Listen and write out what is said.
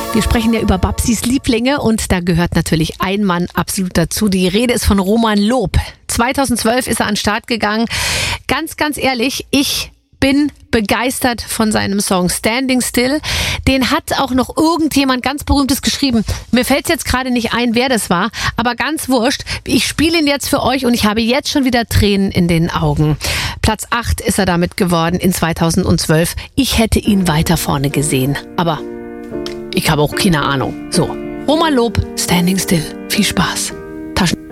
Wir sprechen ja über Babsis Lieblinge und da gehört natürlich ein Mann absolut dazu. Die Rede ist von Roman Loob. 2012 ist er an den Start gegangen. Ganz ehrlich, ich bin begeistert von seinem Song Standing Still. Den hat auch noch irgendjemand ganz Berühmtes geschrieben. Mir fällt es jetzt gerade nicht ein, wer das war, aber ganz wurscht. Ich spiele ihn jetzt für euch und ich habe jetzt schon wieder Tränen in den Augen. Platz 8 ist er damit geworden in 2012. Ich hätte ihn weiter vorne gesehen, aber ich habe auch keine Ahnung. So, Roman Loob, Standing Still. Viel Spaß.